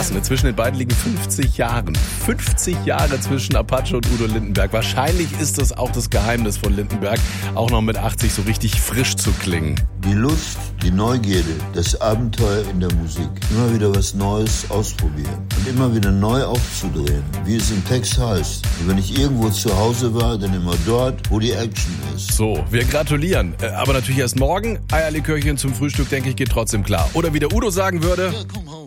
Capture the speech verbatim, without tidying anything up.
krass, ne? Zwischen den beiden liegen fünfzig Jahre. fünfzig Jahre zwischen Apache und Udo Lindenberg. Wahrscheinlich ist das auch das Geheimnis von Lindenberg, auch noch mit achtzig so richtig frisch zu klingen. Die Lust, die Neugierde, das Abenteuer in der Musik. Immer wieder was Neues ausprobieren und immer wieder neu aufzudrehen, wie es im Text heißt. Und wenn ich irgendwo zu Hause war, dann immer dort, wo die Action ist. So, wir gratulieren. Aber natürlich erst morgen. Eierlikörchen zum Frühstück, denke ich, geht trotzdem klar. Oder wie der Udo sagen würde... Ja, komm, hau